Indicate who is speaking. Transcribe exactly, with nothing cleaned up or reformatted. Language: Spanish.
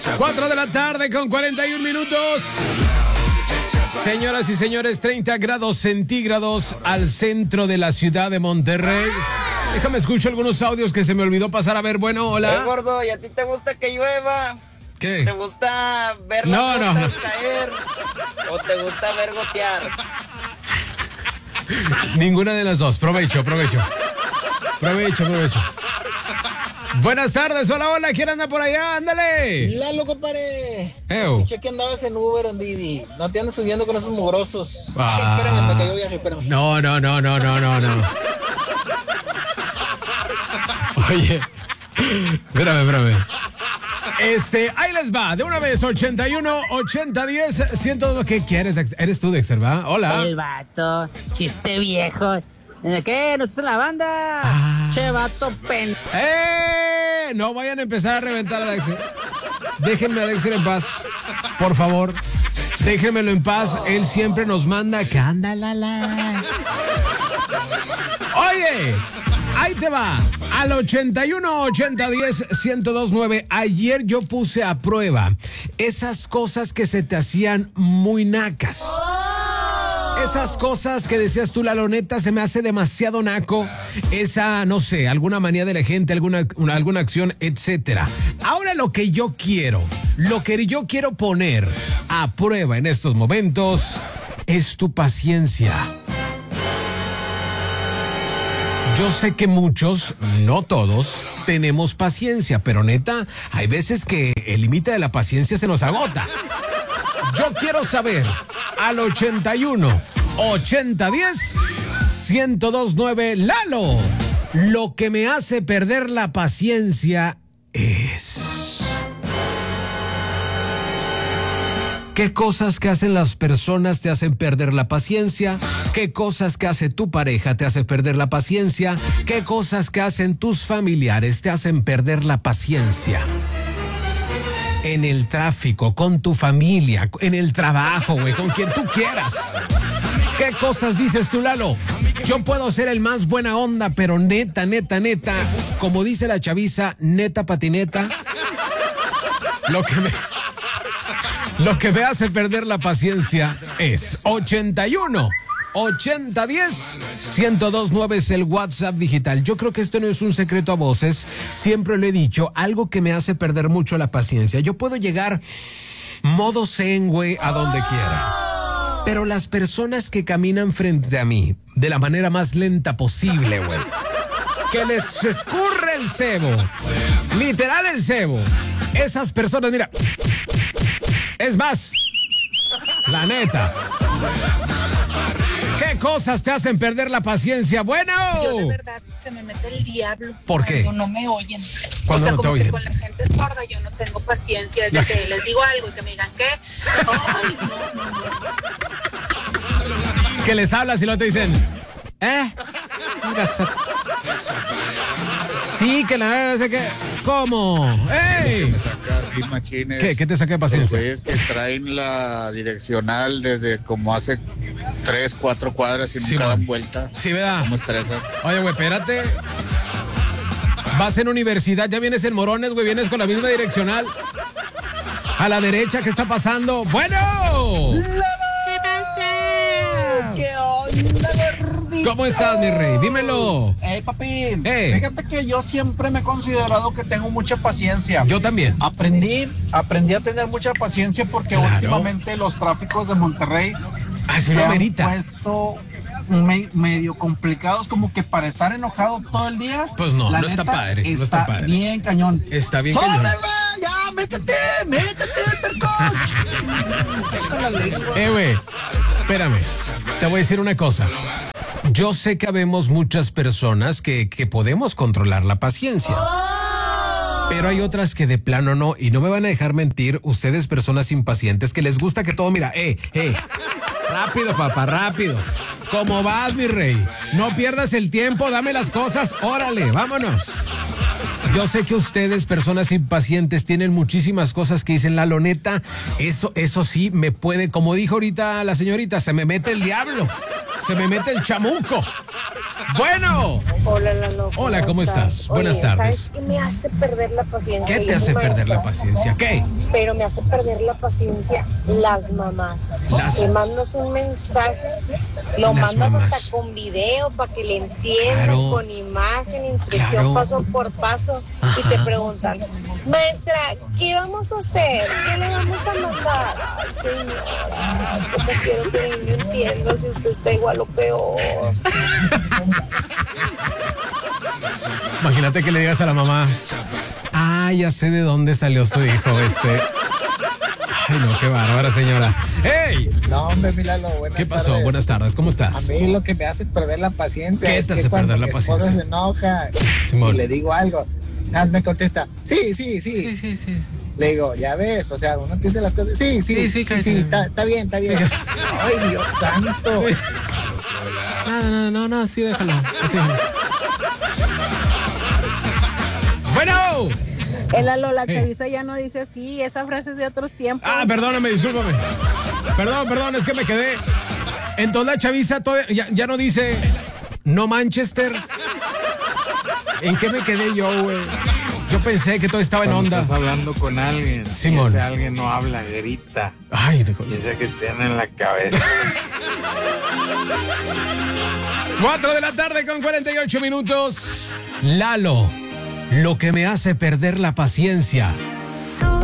Speaker 1: cuatro de la tarde con cuarenta y un minutos. Señoras y señores, treinta grados centígrados al centro de la ciudad de Monterrey. Déjame escuchar algunos audios que se me olvidó pasar. A ver, bueno, hola.
Speaker 2: Eh, gordo, ¿y a ti te gusta que llueva?
Speaker 1: ¿Qué?
Speaker 2: ¿Te gusta ver las
Speaker 1: No, no,
Speaker 2: gotas
Speaker 1: no.
Speaker 2: caer? ¿O te gusta ver gotear?
Speaker 1: Ninguna de las dos. Provecho, provecho. Provecho, provecho. Buenas tardes, hola, hola. ¿Quién anda por allá? Ándale.
Speaker 3: Lalo, compadre.
Speaker 1: Ew.
Speaker 3: Escuché que andabas en Uber, en Didi. No te andes subiendo con esos mugrosos.
Speaker 1: Ah.
Speaker 3: Ay, espérame, me cayó viaje, espérame.
Speaker 1: No, no, no, no, no, no, no. Oye, espérame, espérame. Este, ahí les va, de una vez, ochenta y uno, ochenta, diez, ciento dos. ¿Qué quieres? Eres tú, Dexter, ¿va? Hola.
Speaker 4: El vato, chiste viejo. ¿Qué? ¿No estás en la banda?
Speaker 1: Ah.
Speaker 4: Che, vato pen...
Speaker 1: ¡Eh! No vayan a empezar a reventar a Dexter. Déjenme a Dexter en paz, por favor. Déjenmelo en paz. Él siempre nos manda que anda la la. Oye, ahí te va. Al ochenta y uno, ochenta, diez, ciento dos, nueve. Ayer yo puse a prueba esas cosas que se te hacían muy nacas. Esas cosas que decías tú, la loneta se me hace demasiado naco. Esa, no sé, alguna manía de la gente, alguna, una, alguna acción, etcétera. Ahora lo que yo quiero, lo que yo quiero poner a prueba en estos momentos es tu paciencia. Yo sé que muchos, no todos, tenemos paciencia, pero neta, hay veces que el límite de la paciencia se nos agota. Yo quiero saber, al ochenta y uno, ochenta, diez, ciento dos, nueve, Lalo, lo que me hace perder la paciencia es... ¿Qué cosas que hacen las personas te hacen perder la paciencia? ¿Qué cosas que hace tu pareja te hacen perder la paciencia? ¿Qué cosas que hacen tus familiares te hacen perder la paciencia? En el tráfico, con tu familia, en el trabajo, güey, con quien tú quieras. ¿Qué cosas dices tú, Lalo? Yo puedo ser el más buena onda, pero neta, neta, neta, como dice la chaviza, neta patineta, lo que me... Lo que me hace perder la paciencia es ochenta y uno, ochenta, diez, ciento dos, nueve es el WhatsApp digital. Yo creo que esto no es un secreto a voces. Siempre lo he dicho, algo que me hace perder mucho la paciencia. Yo puedo llegar modo zen, güey, a donde quiera. Pero las personas que caminan frente a mí de la manera más lenta posible, güey, que les escurre el cebo, literal el cebo, esas personas, mira... Es más, la neta. ¿Qué cosas te hacen perder la paciencia? Bueno.
Speaker 5: Yo de verdad se me mete el diablo.
Speaker 1: ¿Por qué?
Speaker 5: Cuando no me oyen.
Speaker 1: Cuando
Speaker 5: o sea,
Speaker 1: no te
Speaker 5: como
Speaker 1: oyen.
Speaker 5: que con la gente sorda yo no tengo paciencia. Desde
Speaker 1: La...
Speaker 5: que les digo algo y que me digan qué. Ay, no, no, no.
Speaker 1: Que les hablas y luego te dicen, ¿eh? Sí, que la... ¿Cómo? ¡Ey! ¿Qué? ¿Qué te saca de paciencia?
Speaker 6: Los güeyes que traen la direccional desde como hace tres, cuatro cuadras y nunca
Speaker 1: Sí,
Speaker 6: dan
Speaker 1: man.
Speaker 6: vuelta.
Speaker 1: Sí, ¿verdad?
Speaker 6: ¿Cómo estresa?
Speaker 1: Oye, güey, espérate. Vas en universidad, ya vienes en Morones, güey, vienes con la misma direccional. A la derecha, ¿qué está pasando? ¡Bueno!
Speaker 3: ¿Qué pasa? ¿Qué onda, gordito?
Speaker 1: ¿Cómo estás, mi rey? Dímelo.
Speaker 3: Hey, papi.
Speaker 1: Hey.
Speaker 3: Fíjate que yo siempre me he considerado que tengo mucha paciencia.
Speaker 1: Yo también.
Speaker 3: Aprendí, aprendí a tener mucha paciencia porque
Speaker 1: Claro.
Speaker 3: últimamente los tráficos de Monterrey
Speaker 1: Así
Speaker 3: se
Speaker 1: lo
Speaker 3: han
Speaker 1: amerita.
Speaker 3: puesto me- medio complicados, como que para estar enojado todo el día.
Speaker 1: Pues no,
Speaker 3: la
Speaker 1: no está
Speaker 3: neta,
Speaker 1: padre, no
Speaker 3: Está,
Speaker 1: está padre.
Speaker 3: bien cañón.
Speaker 1: Está bien cañón.
Speaker 3: ¡Sóbrele! ¡Ya, métete! ¡Métete, terco! Saca la lengua.
Speaker 1: Eh, güey, espérame. Te voy a decir una cosa. Yo sé que habemos muchas personas que, que podemos controlar la paciencia. Pero hay otras que de plano no. Y no me van a dejar mentir, ustedes personas impacientes que les gusta que todo, mira, eh, eh. Rápido, papá, rápido. ¿Cómo vas, mi rey? No pierdas el tiempo, dame las cosas, órale, vámonos. Yo sé que ustedes, personas impacientes, tienen muchísimas cosas que dicen, la loneta, eso, eso sí me puede, como dijo ahorita la señorita, se me mete el diablo, se me mete el chamuco. Bueno.
Speaker 7: Hola, Lalo.
Speaker 1: Hola, ¿cómo estás? Buenas
Speaker 7: Oye,
Speaker 1: tardes.
Speaker 7: ¿sabes qué me hace perder la paciencia?
Speaker 1: ¿Qué te
Speaker 7: Yo
Speaker 1: hace
Speaker 7: soy
Speaker 1: perder la
Speaker 7: maestra.
Speaker 1: paciencia? ¿Qué?
Speaker 7: pero me hace perder la paciencia las mamás.
Speaker 1: Las-
Speaker 7: Le mandas un mensaje, lo
Speaker 1: Las
Speaker 7: mandas
Speaker 1: mamás.
Speaker 7: hasta con video para que le entiendan,
Speaker 1: Claro.
Speaker 7: con imagen, instrucción
Speaker 1: Claro.
Speaker 7: paso por paso, y te preguntan, maestra, ¿qué vamos a hacer? ¿Qué le vamos a mandar? Ay, señora, ¿cómo quiero que el niño entienda si usted está igual o peor?
Speaker 1: Imagínate que le digas a la mamá, ah, ya sé de dónde salió su hijo, este. Ay, no, qué bárbara, señora. ¡Hey!
Speaker 8: No, hombre, Milalo, buenas
Speaker 1: ¿Qué pasó?
Speaker 8: tardes.
Speaker 1: Buenas tardes, ¿cómo
Speaker 8: A
Speaker 1: estás?
Speaker 8: mí lo que me hace perder la paciencia
Speaker 1: ¿Qué
Speaker 8: es
Speaker 1: te
Speaker 8: que
Speaker 1: hace
Speaker 8: cuando
Speaker 1: perder la
Speaker 8: mi esposa
Speaker 1: paciencia?
Speaker 8: se enoja
Speaker 1: Simón.
Speaker 8: y le digo algo, nada más me contesta, sí, sí, sí.
Speaker 1: sí, sí.
Speaker 8: Le digo, ya ves, o sea, uno te dice las cosas, sí, sí,
Speaker 1: Sí, sí,
Speaker 8: sí, sí,
Speaker 1: cállate.
Speaker 8: está está bien, está bien. Ay, Dios santo.
Speaker 1: No, no, no, no, sí, déjalo. Así déjalo. Bueno.
Speaker 9: El Lalo, la
Speaker 1: Eh.
Speaker 9: chaviza ya no dice así, esa frase es de otros tiempos.
Speaker 1: Ah, perdóname, discúlpame. Perdón, perdón, es que me quedé. Entonces la chaviza todavía ya, ya no dice no Manchester. ¿En qué me quedé yo, güey? Yo pensé que todo estaba en
Speaker 10: Cuando
Speaker 1: onda.
Speaker 10: estás hablando con alguien,
Speaker 1: Simón.
Speaker 10: y ese alguien no habla, grita.
Speaker 1: Ay, hijo.
Speaker 10: Dice que tiene en la cabeza.
Speaker 1: Cuatro de la tarde con cuarenta y ocho minutos. Lalo, lo que me hace perder la paciencia